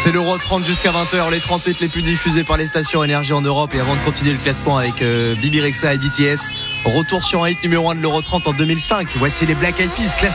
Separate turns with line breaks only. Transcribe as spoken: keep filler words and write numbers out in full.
C'est l'Euro trente jusqu'à vingt heures, les trente hits les plus diffusés par les stations énergie en Europe. Et avant de continuer le classement avec euh, Bibi Rexha et B T S, retour sur un hit numéro un de l'Euro trente en deux mille cinq. Voici les Black Eyed Peas, classés